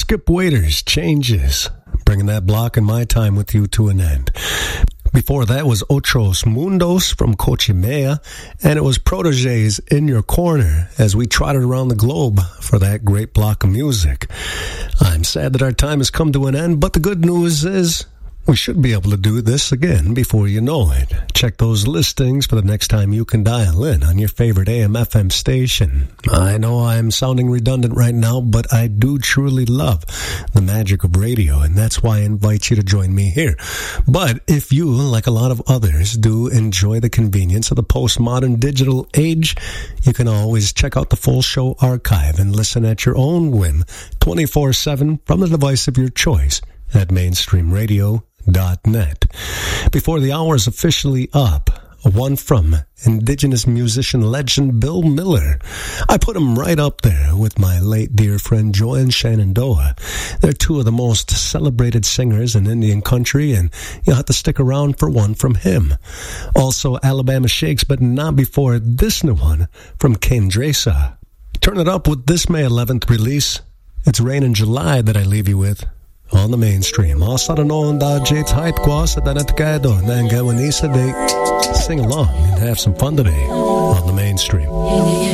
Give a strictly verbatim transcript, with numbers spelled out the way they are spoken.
Skip Waiters, Changes, bringing that block and my time with you to an end. Before that was Otros Mundos from Cochimea, and it was Protege's In Your Corner as we trotted around the globe for that great block of music. I'm sad that our time has come to an end, but the good news is we should be able to do this again before you know it. Check those listings for the next time you can dial in on your favorite A M F M station. I know I'm sounding redundant right now, but I do truly love the magic of radio, and that's why I invite you to join me here. But if you, like a lot of others, do enjoy the convenience of the postmodern digital age, you can always check out the full show archive and listen at your own whim twenty-four seven from the device of your choice at mainstream radio dot net. Before the hour is officially up, one from indigenous musician legend Bill Miller. I put him right up there with my late dear friend Joanne Shenandoah. They're two of the most celebrated singers in Indian country, and you'll have to stick around for one from him. Also Alabama Shakes, but not before this new one from Kendresa. Turn it up with this May eleventh release. It's Rain in July that I leave you with on the mainstream. Also known da Jates Hype Quas at Danetgado Nangawanisa Day. Sing along and have some fun today on the mainstream.